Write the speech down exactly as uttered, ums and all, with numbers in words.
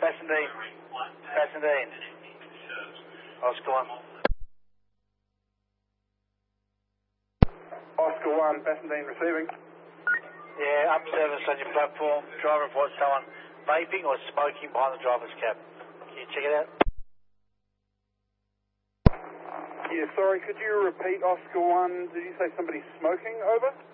Bassendean. Bassendean. Oscar one. Oscar one, Bassendean receiving. Yeah, up service on your platform. Driver reports someone vaping or smoking behind the driver's cab. Can you check it out? Yeah, sorry, could you repeat Oscar one? Did you say somebody smoking? Over?